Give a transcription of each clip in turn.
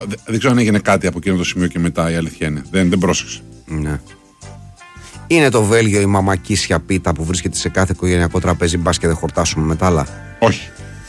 Δεν ξέρω αν έγινε κάτι από εκείνο το σημείο και μετά, η αλήθεια είναι. Δεν πρόσεξε. Ναι. Είναι το Βέλγιο η μαμακίσια πίτα που βρίσκεται σε κάθε οικογενειακό τραπέζι, μπας και δεν χορτάσουμε με τα άλλα? Όχι.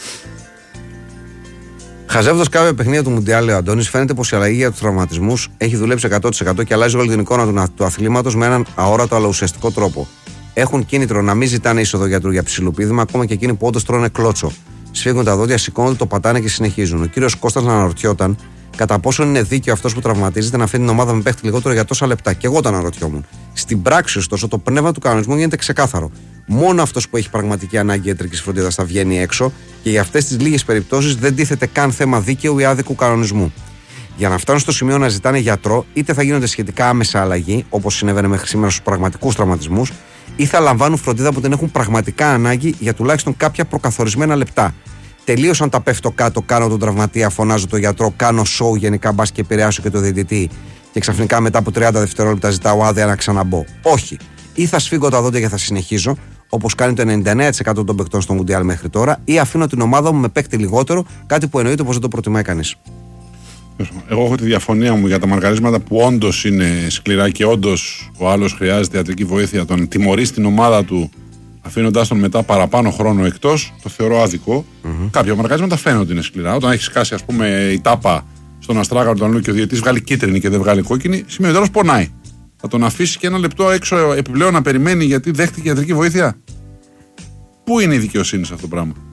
Χαζεύοντας κάποια παιχνίδια του Μουντιάλ, ο Αντώνης, φαίνεται πως η αλλαγή για τους τραυματισμούς έχει δουλέψει 100% και αλλάζει όλη την εικόνα του αθλήματος με έναν αόρατο αλλά ουσιαστικό τρόπο. Έχουν κίνητρο να μην ζητάνε είσοδο γιατρού για ψιλοπίδημα, ακόμα και εκείνοι που όντως τρώνε κλότσο. Σφίγγουν τα δόντια, σηκώνονται, το πατάνε και συνεχίζουν. Ο κύριος Κώστας αναρωτιόταν κατά πόσο είναι δίκαιο αυτός που τραυματίζεται να αφήνει την ομάδα με παίχτη λιγότερο για τόσα λεπτά. Και εγώ το αναρωτιόμουν. Στην πράξη, ωστόσο, το πνεύμα του κανονισμού γίνεται ξεκάθαρο. Μόνο αυτός που έχει πραγματική ανάγκη ιατρικής φροντίδας θα βγαίνει έξω και για αυτές τις λίγες περιπτώσεις δεν τίθεται καν θέμα δίκαιου ή άδικου κανονισμού. Για να φτάνουν στο σημείο να ζητάνε γιατρό, είτε θα γίνονται σχετικά άμεσα αλλαγή, όπως συνέβαινε μέχρι σήμερα στους πραγματικούς τραυματισμούς, ή θα λαμβάνουν φροντίδα που την έχουν πραγματικά ανάγκη για τουλάχιστον κάποια προκαθορισμένα λεπτά. Τελείωσαν τα πέφτω κάτω, κάνω τον τραυματία, φωνάζω τον γιατρό, κάνω σοου γενικά, μπας και επηρεάσω και το διαιτητή και ξαφνικά μετά από 30 δευτερόλεπτα ζητάω άδεια να ξαναμπω. Όχι. Ή θα σφίγγω τα δόντια και θα συνεχίζω, όπως κάνει το 99% των παικτών στο Μουντιάλ μέχρι τώρα, ή αφήνω την ομάδα μου με παίκτη λιγότερο, κάτι που εννοείται πως δεν το προτιμάει κανείς. Εγώ έχω τη διαφωνία μου για τα μαρκαρίσματα που όντως είναι σκληρά και όντως ο άλλος χρειάζεται ιατρική βοήθεια. Τον τιμωρεί στην ομάδα του αφήνοντάς τον μετά παραπάνω χρόνο εκτός, το θεωρώ άδικο. Κάποια μαρκαρίσματα φαίνονται ότι είναι σκληρά. Όταν έχει σκάσει, ας πούμε, η τάπα στον αστράγαλο του αλλού και ο διαιτητής βγάλει κίτρινη και δεν βγάλει κόκκινη, σημαίνει ότι πονάει. Θα τον αφήσει και ένα λεπτό έξω επιπλέον να περιμένει γιατί δέχτηκε ιατρική βοήθεια? Πού είναι η δικαιοσύνη σε αυτό το πράγμα?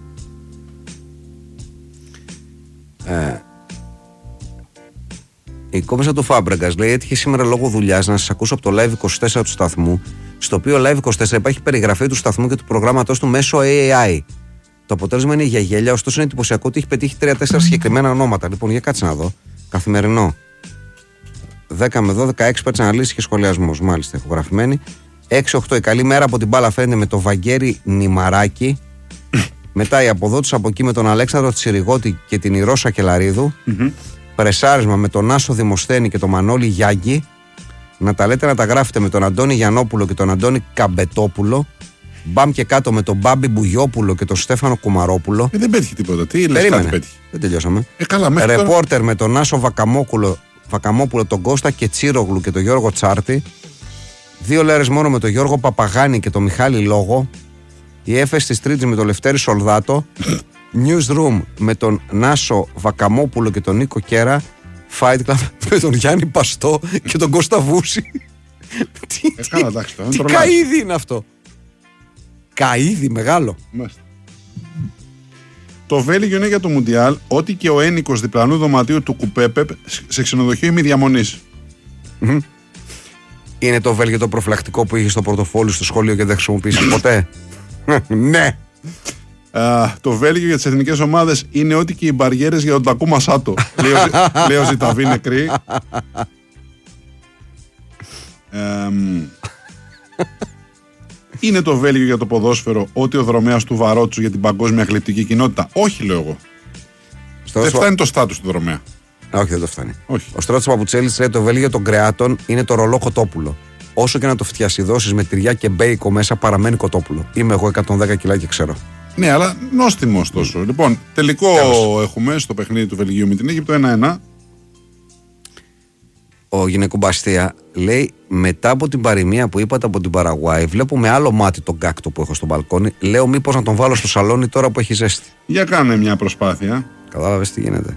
Η κόμμεσα του Φάμπρεγκας λέει: έτυχε σήμερα λόγω δουλειάς να σας ακούσω από το Live 24 του σταθμού, στο οποίο Live 24 υπάρχει περιγραφή του σταθμού και του προγράμματός του μέσω AI. Το αποτέλεσμα είναι για γέλια, ωστόσο είναι εντυπωσιακό ότι έχει πετύχει 3-4 συγκεκριμένα ονόματα. Λοιπόν, για κάτσε να δω. Καθημερινό. 10 με 12 experts, αναλύσεις και σχολιασμός. Μάλιστα, ηχογραφημένη. 6-8 η καλή μέρα από την μπάλα φαίνεται με το Βαγγέρη Νημαράκη. Μετά η αποδότηση από εκεί με τον Αλέξανδρο Τσιριγώτη και την Ηρώσα Κελαρίδου. Πρεσάρισμα με τον Άσο Δημοσθένη και τον Μανώλη Γιάγκη. Να τα λέτε να τα γράφετε με τον Αντώνη Γιαννόπουλο και τον Αντώνη Καμπετόπουλο. Μπαμ και κάτω με τον Μπάμπη Μπουγιόπουλο και τον Στέφανο Κουμαρόπουλο. Δεν πέτυχε τίποτα. Τι λες, κάτι πέτυχε? Δεν τελειώσαμε. Καλά, ρεπόρτερ τώρα... με τον Άσο Βακαμόπουλο, τον Κώστα και Τσίρογλου και τον Γιώργο Τσάρτη. 2 λέρες μόνο με τον Γιώργο Παπαγάνη και τον Μιχάλη Λόγο. Η Έφεση της Τρίτης με τον Λευτέρη Σολδάτο. Newsroom με τον Νάσο Βακαμόπουλο και τον Νίκο Κέρα. Fight Club με τον Γιάννη Παστό και τον Κώστα Βούση. Τι καΐδι είναι αυτό? Καΐδι μεγάλο. Μάλιστα. Το Βέλγιο είναι για το Μουντιάλ ό,τι και ο ένικος διπλανού δωματίου του Κουπέπεπ σε ξενοδοχείο ημιδιαμονής. Είναι το Βέλγιο το προφυλακτικό που είχε στο πορτοφόλι στο σχολείο και δεν χρησιμοποίησε ποτέ? Ναι. Το Βέλγιο για τις εθνικές ομάδες είναι ό,τι και οι μπαριέρες για τον Τακού Μασάτο. Λέει ο Ζηταβή νεκρή. Είναι το Βέλγιο για το ποδόσφαιρο ό,τι ο δρομέας του Βαρότσου για την παγκόσμια αθλητική κοινότητα? Όχι, λέω εγώ. Δεν φτάνει το στάτους του δρομέα. Όχι, δεν το φτάνει. Όχι. Ο Στράτος Παπουτσέλης λέει: το Βέλγιο των κρεάτων είναι το ρολό κοτόπουλο. Όσο και να το φτιασιδώσεις με τυριά και μπέικο μέσα, παραμένει κοτόπουλο. Είμαι εγώ 110 κιλά και ξέρω. Ναι, αλλά νόστιμο ωστόσο. Λοιπόν, τελικό έχουμε στο παιχνίδι του Βελγίου με την Αίγυπτο 1-1. Ο γυναικομπαστία λέει: μετά από την παροιμία που είπατε από την Παραγουάη, βλέπω με άλλο μάτι τον κάκτο που έχω στο μπαλκόνι. Λέω μήπως να τον βάλω στο σαλόνι τώρα που έχει ζέστη. Για κάνε μια προσπάθεια. Κατάλαβες τι γίνεται?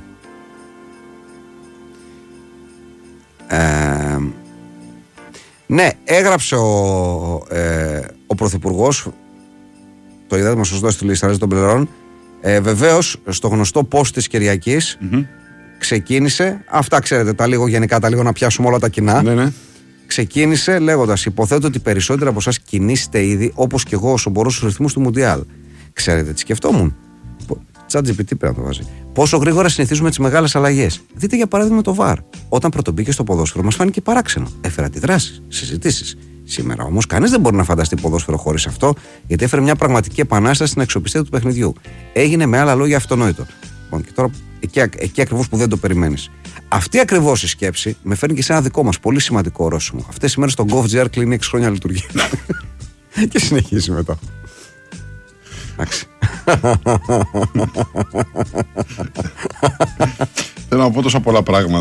Ναι, έγραψε ο Πρωθυπουργός, το είδατε, μας σωστό στη λίστα των πληρών. Βεβαίως, στο γνωστό post της Κυριακής ξεκίνησε, αυτά ξέρετε, τα λίγο γενικά, τα λίγο να πιάσουμε όλα τα κοινά. Ναι. Ξεκίνησε λέγοντας: υποθέτω ότι περισσότεροι από εσάς κινήσετε ήδη, όπως και εγώ, όσο μπορώ, στους ρυθμούς του Μουντιάλ. Ξέρετε τι σκεφτόμουν? ChatGPT πρέπει να το βάζει. Πόσο γρήγορα συνηθίζουμε τις μεγάλες αλλαγές. Δείτε για παράδειγμα το VAR. Όταν πρωτομπήκε στο ποδόσφαιρο, μας φάνηκε παράξενο. Έφερε αντιδράσεις, συζητήσεις. Σήμερα όμως κανείς δεν μπορεί να φανταστεί ποδόσφαιρο χωρίς αυτό, γιατί έφερε μια πραγματική επανάσταση στην αξιοπιστία του παιχνιδιού. Έγινε με άλλα λόγια αυτονόητο. Λοιπόν, και τώρα εκεί ακριβώς που δεν το περιμένεις. Αυτή ακριβώς η σκέψη με φέρνει και σε ένα δικό μας πολύ σημαντικό ορόσημο. Αυτές τις μέρες το GovGR κλείνει 6 χρόνια λειτουργία. Και συνεχίζει μετά. Εντάξει. Θέλω να πω τόσα πολλά πράγματα.